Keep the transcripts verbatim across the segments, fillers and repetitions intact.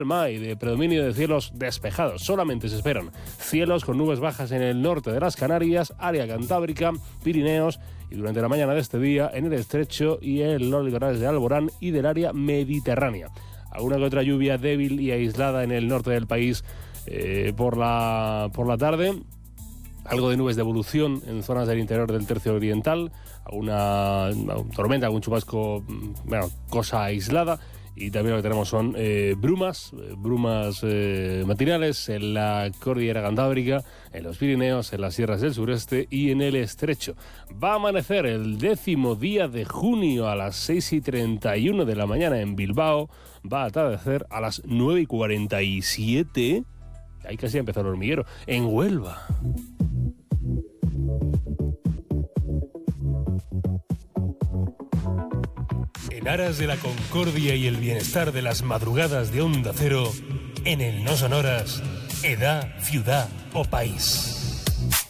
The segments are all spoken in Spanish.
y de predominio de cielos despejados. Solamente se esperan cielos con nubes bajas en el norte de las Canarias, área cantábrica, Pirineos y durante la mañana de este día en el estrecho y en los litorales de Alborán y del área mediterránea. Alguna que otra lluvia débil y aislada en el norte del país eh, por la, por la tarde. Algo de nubes de evolución en zonas del interior del tercio oriental. Alguna, una tormenta, algún chubasco, bueno, cosa aislada. Y también lo que tenemos son eh, brumas, eh, brumas eh, matinales en la cordillera cantábrica, en los Pirineos, en las sierras del sureste y en el estrecho. Va a amanecer el décimo día de junio a las seis y treinta y uno de la mañana en Bilbao. Va a atardecer a las nueve y cuarenta y siete. Ahí casi empezó el hormiguero. En Huelva. En aras de la concordia y el bienestar de las madrugadas de Onda Cero, en el No Sonoras, edad, ciudad o país.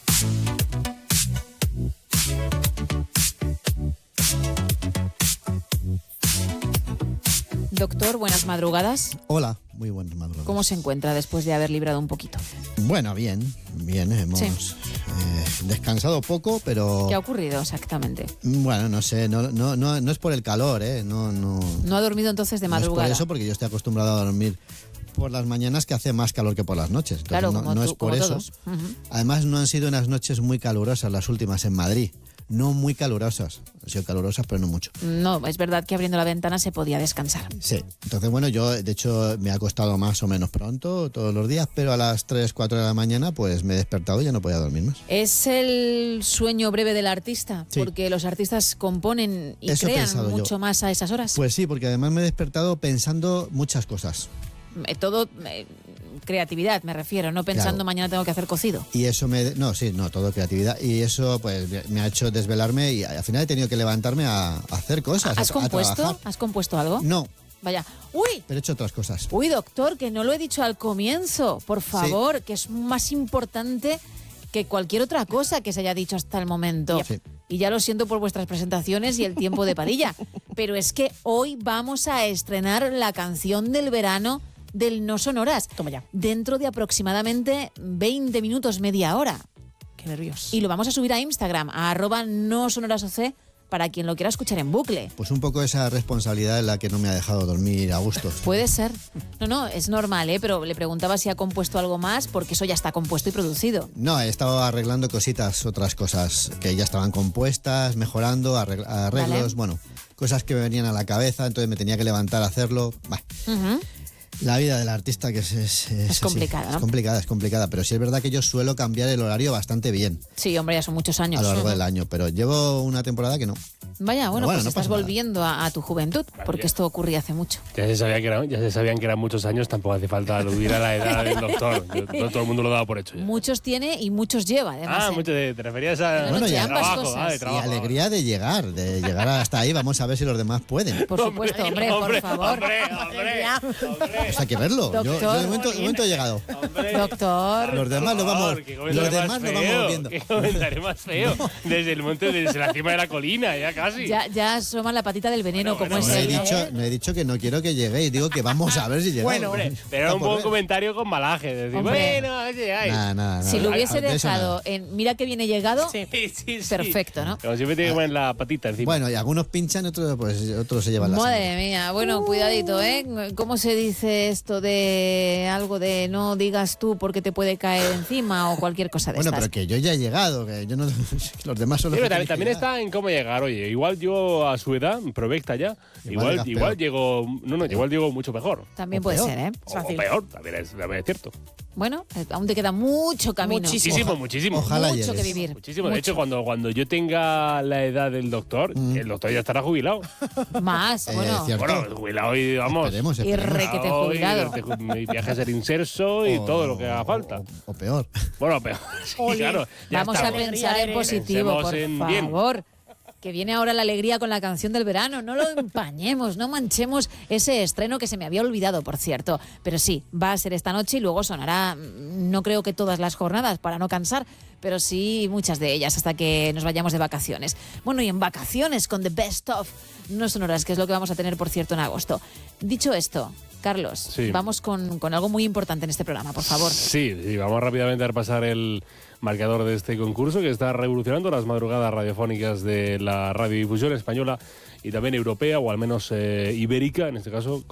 Doctor, buenas madrugadas. Hola, muy buenas madrugadas. ¿Cómo se encuentra después de haber librado un poquito? Bueno, bien, bien, hemos sí. eh, descansado poco, pero... ¿Qué ha ocurrido exactamente? Bueno, no sé, no, no, no, no es por el calor, ¿eh? No, no, ¿No ha dormido entonces de madrugada? No es por eso, porque yo estoy acostumbrado a dormir por las mañanas, que hace más calor que por las noches. Entonces, claro, no, como no tú, es por como eso. Todos. Uh-huh. Además, no han sido unas noches muy calurosas las últimas en Madrid. No muy calurosas. Han sido calurosas, pero no mucho. No, es verdad que abriendo la ventana se podía descansar. Sí. Entonces, bueno, yo, de hecho, me ha acostado más o menos pronto todos los días, pero a las tres, cuatro de la mañana, pues me he despertado y ya no podía dormir más. ¿Es el sueño breve del artista? Sí. Porque los artistas componen y Eso crean mucho yo. más a esas horas. Pues sí, porque además me he despertado pensando muchas cosas. Todo... Eh, creatividad, me refiero, no pensando claro. mañana tengo que hacer cocido. Y eso me... No, sí, no, todo creatividad. Y eso pues me ha hecho desvelarme y al final he tenido que levantarme a, a hacer cosas. ¿Has a, compuesto? A ¿Has compuesto algo? No. Vaya. ¡Uy! Pero he hecho otras cosas. Uy, doctor, que no lo he dicho al comienzo. Por favor, sí. que es más importante que cualquier otra cosa que se haya dicho hasta el momento. Sí. Y ya lo siento por vuestras presentaciones y el tiempo de Padilla. Pero es que hoy vamos a estrenar la canción del verano del No Sonoras. Toma ya. Dentro de aproximadamente veinte minutos, media hora. Qué nervios. Y lo vamos a subir a Instagram, a arroba no sonoras oc, para quien lo quiera escuchar en bucle. Pues un poco esa responsabilidad es la que no me ha dejado dormir a gusto. Puede ser. No, no, es normal, ¿eh? Pero le preguntaba si ha compuesto algo más, porque eso ya está compuesto y producido. No, he estado arreglando cositas, otras cosas que ya estaban compuestas, mejorando, arreglos, vale. Bueno, cosas que me venían a la cabeza, entonces me tenía que levantar a hacerlo. Bah. Uh-huh. La vida del artista que es, es, es, es complicada, sí, ¿no? Es complicada, es complicada, pero sí es verdad que yo suelo cambiar el horario bastante bien. Sí, hombre, ya son muchos años. A lo largo del año, pero llevo una temporada que no. Vaya, bueno, bueno pues no estás volviendo a, a tu juventud, porque esto ocurría hace mucho. Ya se, sabía que era, ya se sabían que eran muchos años, tampoco hace falta aludir a la edad del doctor. Yo, no todo el mundo lo daba por hecho ya. Muchos tiene y muchos lleva, además. Ah, ¿eh? mucho te, te referías a bueno, de ya, trabajo, cosas. Ah, de trabajo. Y alegría de llegar, de llegar hasta ahí. Vamos a ver si los demás pueden. Por supuesto, hombre, hombre por favor. Hombre, hombre, hombre. Pues hay que verlo. Yo, yo de, momento, de momento he llegado. Hombre. Doctor. Los demás lo vamos, los demás lo vamos viendo. Qué comentario más feo. No. Desde el monte, desde la cima de la colina, ya casi. Ya, ya asoma la patita del veneno, bueno, como bueno, es no el... he dicho, no he dicho que no quiero que lleguéis, digo que vamos a ver si llegamos. Bueno, hombre, pero era un buen comentario con malaje. Decir, hombre. Bueno, a ver si llegáis. Nah, nah, nah, si nah, lo hubiese nah, dejado en mira que viene llegado, sí, sí, sí. Perfecto, ¿no? Pero siempre tiene que poner la patita encima. Bueno, y algunos pinchan, otros, pues, otros se llevan la Madre sangre. mía, bueno, cuidadito, ¿eh? ¿Cómo se dice esto de algo de no digas tú porque te puede caer encima o cualquier cosa de bueno, estas? Bueno, pero que yo ya he llegado, que yo no, los demás son los sí, que también, también está en cómo llegar. Oye, igual yo a su edad, provecta ya, igual, igual, igual llego, no, no, igual llego mucho mejor. También o puede peor. ser, ¿eh? O, o peor, también es, también es cierto. Bueno, aún te queda mucho camino. Muchísimo, Oja, muchísimo. Ojalá mucho llegues. que vivir. Muchísimo. Mucho. De hecho, cuando, cuando yo tenga la edad del doctor, mm. el doctor ya estará jubilado. Más, Eh, bueno. cierto. Bueno, jubilado y vamos. Esperemos, Y esperemos. requete jubilado. Y, y viaje a ser inserso y o, todo lo que haga falta. O, o peor. Bueno, peor. Sí, claro. Ya Vamos estamos. a pensar en positivo, por en favor. Bien. que viene ahora la alegría con la canción del verano. No lo empañemos, no manchemos ese estreno que se me había olvidado, por cierto. Pero sí, va a ser esta noche y luego sonará, no creo que todas las jornadas para no cansar, pero sí muchas de ellas hasta que nos vayamos de vacaciones. Bueno, y en vacaciones con The Best Of no sonoras, que es lo que vamos a tener, por cierto, en agosto. Dicho esto, Carlos, sí. vamos con, con algo muy importante en este programa, por favor. Sí, sí, vamos rápidamente a repasar el marcador de este concurso que está revolucionando las madrugadas radiofónicas de la radiodifusión española y también europea, o al menos eh, ibérica, en este caso.